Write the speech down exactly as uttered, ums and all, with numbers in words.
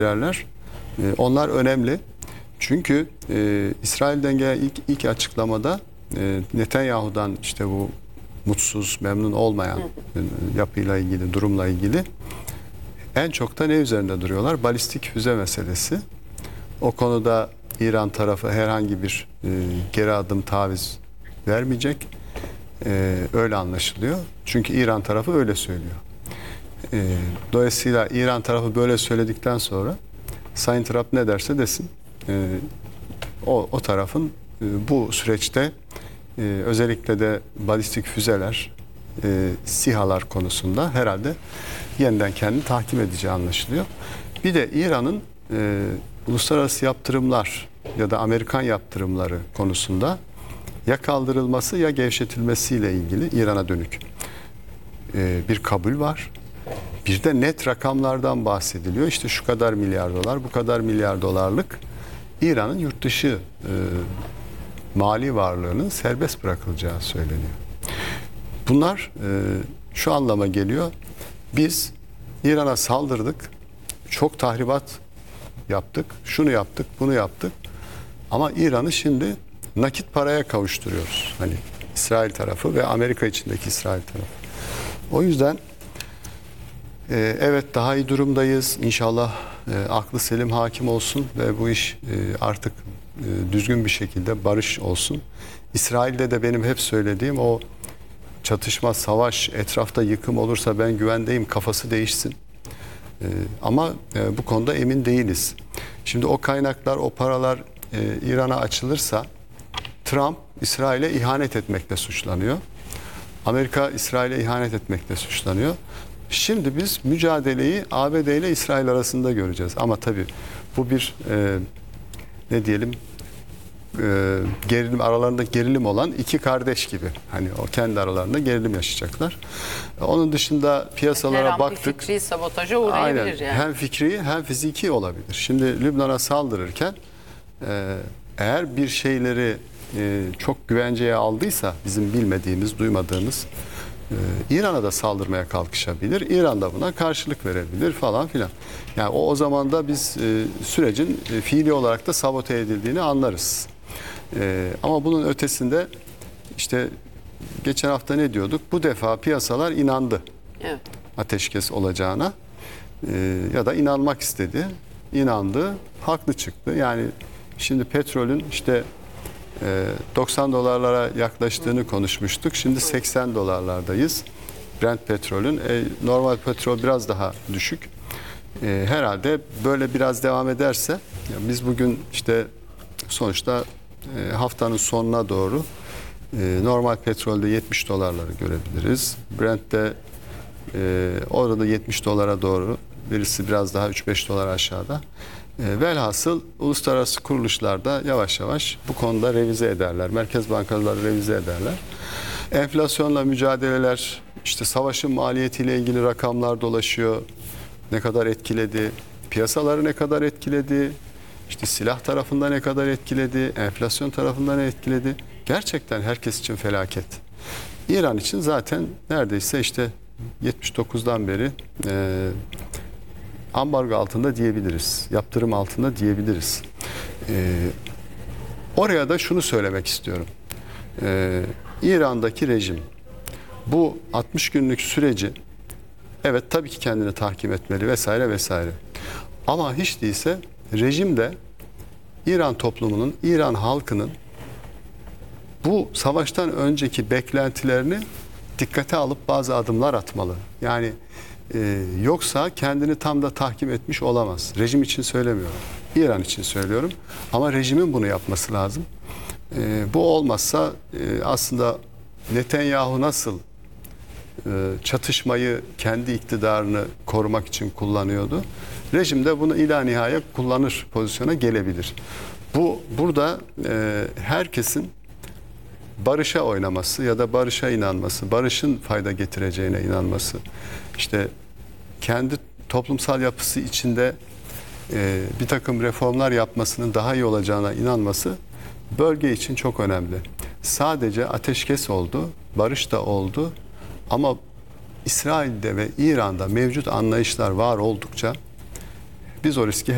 yerler. E, onlar önemli. Çünkü e, İsrail'den gelen ilk, ilk açıklamada e, Netanyahu'dan işte bu mutsuz, memnun olmayan e, yapıyla ilgili, durumla ilgili en çok da ne üzerinde duruyorlar? Balistik füze meselesi. O konuda İran tarafı herhangi bir e, geri adım, taviz vermeyecek. E, öyle anlaşılıyor. Çünkü İran tarafı öyle söylüyor. E, dolayısıyla İran tarafı böyle söyledikten sonra Sayın Trump ne derse desin e, o, o tarafın e, bu süreçte e, özellikle de balistik füzeler, e, SİHA'lar konusunda herhalde yeniden kendini tahkim edeceği anlaşılıyor. Bir de İran'ın e, uluslararası yaptırımlar ya da Amerikan yaptırımları konusunda ya kaldırılması ya gevşetilmesiyle ilgili İran'a dönük e, bir kabul var. Bir de net rakamlardan bahsediliyor. İşte şu kadar milyar dolar, bu kadar milyar dolarlık İran'ın yurt dışı e, mali varlığının serbest bırakılacağı söyleniyor. Bunlar e, şu anlama geliyor. Biz İran'a saldırdık, çok tahribat yaptık, şunu yaptık, bunu yaptık. Ama İran'ı şimdi nakit paraya kavuşturuyoruz. Hani İsrail tarafı ve Amerika içindeki İsrail tarafı. O yüzden e, evet daha iyi durumdayız. İnşallah e, aklı selim hakim olsun ve bu iş e, artık e, düzgün bir şekilde barış olsun. İsrail'de de benim hep söylediğim o çatışma, savaş, etrafta yıkım olursa ben güvendeyim kafası değişsin. Ee, ama e, bu konuda emin değiliz. Şimdi o kaynaklar, o paralar e, İran'a açılırsa Trump İsrail'e ihanet etmekle suçlanıyor. Amerika İsrail'e ihanet etmekle suçlanıyor. Şimdi biz mücadeleyi A B D ile İsrail arasında göreceğiz. Ama tabii bu bir e, ne diyelim e, gerilim aralarında gerilim olan iki kardeş gibi. Hani o kendi aralarında gerilim yaşayacaklar. Onun dışında piyasalara Her baktık. fikri sabotaja uğrayabilir. Aynen. Yani. Hem fikri hem fiziki olabilir. Şimdi Lübnan'a saldırırken e, eğer bir şeyleri e, çok güvenceye aldıysa bizim bilmediğimiz, duymadığımız e, İran'a da saldırmaya kalkışabilir. İran da buna karşılık verebilir falan filan. Yani o, o zaman da biz e, sürecin e, fiili olarak da sabote edildiğini anlarız. E, ama bunun ötesinde işte geçen hafta ne diyorduk? Bu defa piyasalar inandı. Evet. Ateşkes olacağına e, ya da inanmak istedi. İnandı. Haklı çıktı. Yani şimdi petrolün işte e, doksan dolarlara yaklaştığını konuşmuştuk. Şimdi seksen dolarlardayız. Brent petrolün. E, normal petrol biraz daha düşük. E, herhalde böyle biraz devam ederse yani biz bugün işte sonuçta e, haftanın sonuna doğru e, normal petrolde yetmiş dolarları görebiliriz. Brent'te e, orada yetmiş dolara doğru, birisi biraz daha üç beş dolar aşağıda. E, velhasıl uluslararası kuruluşlar da yavaş yavaş bu konuda revize ederler. Merkez bankaları revize ederler. Enflasyonla mücadeleler, işte savaşın maliyetiyle ilgili rakamlar dolaşıyor. Ne kadar etkiledi, piyasaları ne kadar etkiledi, işte silah tarafında ne kadar etkiledi, enflasyon tarafında ne etkiledi. Gerçekten herkes için felaket. İran için zaten neredeyse işte yetmiş dokuzdan beri e, ambargo altında diyebiliriz. Yaptırım altında diyebiliriz. E, oraya da şunu söylemek istiyorum. E, İran'daki rejim bu altmış günlük süreci evet tabii ki kendini tahkim etmeli vesaire vesaire. Ama hiç değilse rejim de İran toplumunun, İran halkının bu savaştan önceki beklentilerini dikkate alıp bazı adımlar atmalı. Yani e, yoksa kendini tam da tahkim etmiş olamaz. Rejim için söylemiyorum. İran için söylüyorum. Ama rejimin bunu yapması lazım. E, bu olmazsa e, aslında Netanyahu nasıl e, çatışmayı kendi iktidarını korumak için kullanıyordu? Rejim de bunu ila nihaya kullanır pozisyona gelebilir. Bu burada e, herkesin barışa oynaması ya da barışa inanması, barışın fayda getireceğine inanması, işte kendi toplumsal yapısı içinde e, bir takım reformlar yapmasının daha iyi olacağına inanması bölge için çok önemli. Sadece ateşkes oldu, barış da oldu ama İsrail'de ve İran'da mevcut anlayışlar var oldukça biz o riski